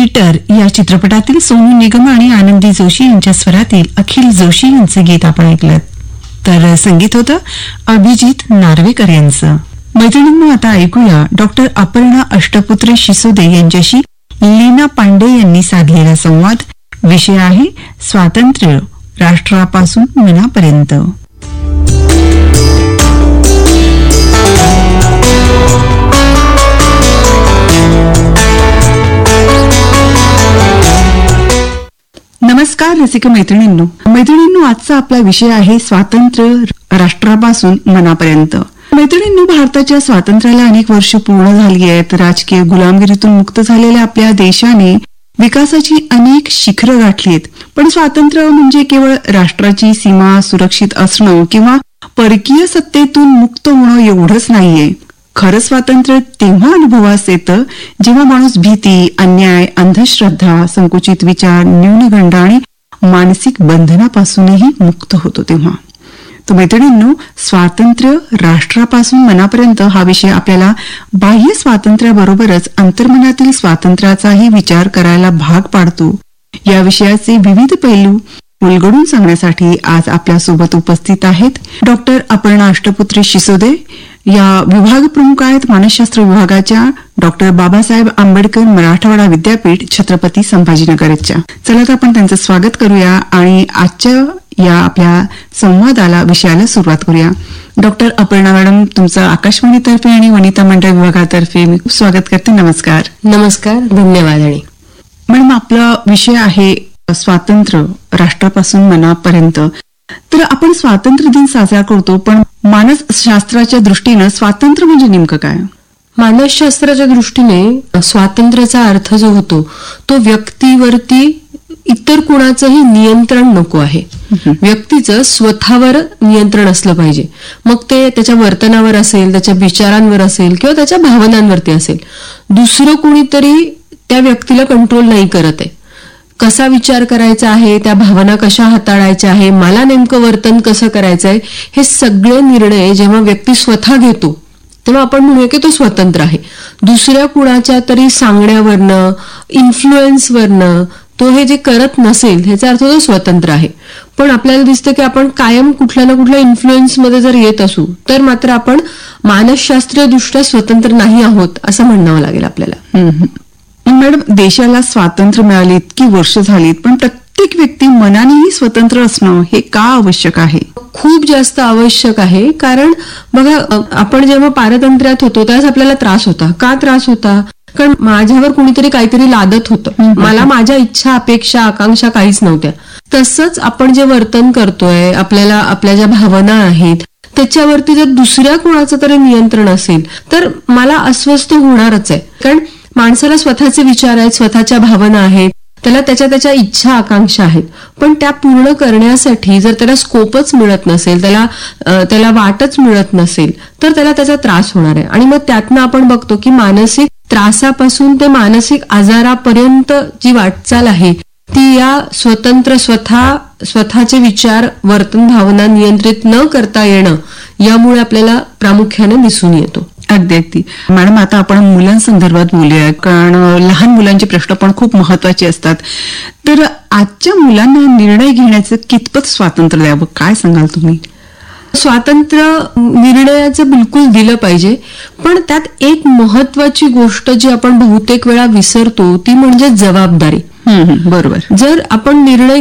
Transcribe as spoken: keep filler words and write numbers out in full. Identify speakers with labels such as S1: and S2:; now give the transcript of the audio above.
S1: Theatre या चित्रपटातील सोनू निगम आणि आनंदी जोशी यांच्या स्वरातील अखिल जोशी यांचं गीत आपण ऐकलं. तर संगीत होतं अभिजित नार्वेकर यांचं. मैत्रिणींनो, आता ऐकूया डॉक्टर अपर्णा अष्टपुत्रे शिसोदे यांच्याशी लीना पांडे यांनी साधलेला संवाद. विषय आहे स्वातंत्र्य, राष्ट्रापासून मनापर्यंत. नमस्कार रसिक मैत्रिणींनो. मैत्रिणींनो, आजचा आपला विषय आहे स्वातंत्र्य, राष्ट्रापासून मनापर्यंत. मैत्रिणींनो, भारताच्या स्वातंत्र्याला अनेक वर्ष पूर्ण झाली आहेत. राजकीय गुलामगिरीतून मुक्त झालेल्या आपल्या देशाने विकासाची अनेक शिखरं गाठली आहेत. पण स्वातंत्र्य म्हणजे केवळ राष्ट्राची सीमा सुरक्षित असणं किंवा परकीय सत्तेतून मुक्त होणं एवढंच नाहीये. खरं स्वातंत्र्य तेव्हा अनुभवास येतं जेव्हा माणूस भीती, अन्याय, अंधश्रद्धा, संकुचित विचार, न्यूनगंड आणि मानसिक बंधनापासूनही मुक्त होतो तेव्हा. तर मैत्रिणींनो, स्वातंत्र्य, राष्ट्रापासून मनापर्यंत हा विषय आपल्याला बाह्य स्वातंत्र्याबरोबरच अंतर्मनातील स्वातंत्र्याचाही विचार करायला भाग पाडतो. या विषयाचे विविध पैलू उलगडून सांगण्यासाठी आज आपल्यासोबत उपस्थित आहेत डॉक्टर अपर्णा अष्टपुत्रे शिसोदे. या विभाग प्रमुख आहेत मानसशास्त्र विभागाच्या डॉक्टर बाबासाहेब आंबेडकर मराठवाडा विद्यापीठ, छत्रपती संभाजीनगरच्या. चला तर आपण त्यांचं स्वागत करूया आणि आजच्या या आपल्या संवादाला विषयाला सुरुवात करूया. डॉक्टर अपर्णा मॅडम, तुमचं आकाशवाणीतर्फे आणि वनिता मंडळ विभागातर्फे मी खूप स्वागत करते. नमस्कार.
S2: नमस्कार, धन्यवाद. आणि
S1: मॅडम, आपला विषय आहे स्वातंत्र्य, राष्ट्रापासून मनापर्यंत. तर आपण स्वातंत्र्य दिन साजरा करतो, पण मानसशास्त्राच्या दृष्टीनं स्वातंत्र्य म्हणजे नेमकं काय?
S2: मानसशास्त्राच्या दृष्टीने स्वातंत्र्याचा अर्थ जो होतो तो व्यक्तीवरती इतर कुणाचंही नियंत्रण नको आहे. व्यक्तीचं स्वतःवर नियंत्रण असलं पाहिजे. मग ते त्याच्या वर्तनावर असेल, त्याच्या विचारांवर असेल किंवा त्याच्या भावनांवरती असेल. दुसरं कुणीतरी त्या व्यक्तीला कंट्रोल नाही करत आहे. कसा विचार करायचा आहे, त्या भावना कशा हाताळायच्या आहे, मला नेमकं वर्तन कसं करायचं आहे, हे सगळे निर्णय जेव्हा व्यक्ती स्वतः घेतो तेव्हा आपण म्हणूया की तो स्वतंत्र आहे. दुसऱ्या कुणाच्या तरी सांगण्यावरनं, इन्फ्लुएन्सवरनं तो हे जे करत नसेल ह्याचा अर्थ तो स्वतंत्र आहे. पण आपल्याला दिसतं की आपण कायम कुठल्या ना कुठल्या इन्फ्लुएन्समध्ये जर येत असू तर मात्र आपण मानसशास्त्रीय दृष्ट्या स्वतंत्र नाही आहोत असं म्हणावं लागेल आपल्याला.
S1: मॅडम, देशाला स्वातंत्र्य मिळाले इतकी वर्ष झालीत, पण प्रत्येक व्यक्ती मनानेही स्वतंत्र असणं हे का आवश्यक आहे?
S2: खूप जास्त आवश्यक आहे. कारण बघा, आपण जेव्हा पारतंत्र्यात होतो त्यावेळेस आपल्याला त्रास होता. का त्रास होता? कारण माझ्यावर कुणीतरी काहीतरी लादत होतं. मला माझ्या इच्छा, अपेक्षा, आकांक्षा काहीच नव्हत्या. तसंच आपण जे वर्तन करतोय, आपल्याला आपल्या ज्या भावना आहेत त्याच्यावरती जर दुसऱ्या कुणाचं तरी नियंत्रण असेल तर मला अस्वस्थ होणारच आहे. कारण माणसाला स्वतःचे विचार आहेत, स्वतःच्या भावना आहेत, त्याला त्याच्या त्याच्या इच्छा, आकांक्षा आहेत. पण त्या पूर्ण करण्यासाठी जर त्याला स्कोपच मिळत नसेल, त्याला त्याला वाटच मिळत नसेल तर त्याला त्याचा त्रास होणार आहे. आणि मग त्यातनं आपण बघतो की मानसिक त्रासापासून ते मानसिक आजारापर्यंत जी वाटचाल आहे ती या स्वतंत्र स्वतः स्वतःचे विचार, वर्तन, भावना नियंत्रित न करता येणं यामुळे आपल्याला प्रामुख्याने दिसून येतो.
S1: अगदी अगदी. मॅडम, आता आपण मुलांसंदर्भात बोलूया, कारण लहान मुलांचे प्रश्न पण खूप महत्वाचे असतात. तर आजच्या मुलांना निर्णय घेण्याचं कितपत स्वातंत्र्य द्यावं, काय सांगाल तुम्ही?
S2: स्वातंत्र्य निर्णयाचं बिलकुल दिलं पाहिजे, पण त्यात एक महत्वाची गोष्ट जी आपण बहुतेक वेळा विसरतो ती म्हणजे जबाबदारी.
S1: बरोबर.
S2: जर आपण निर्णय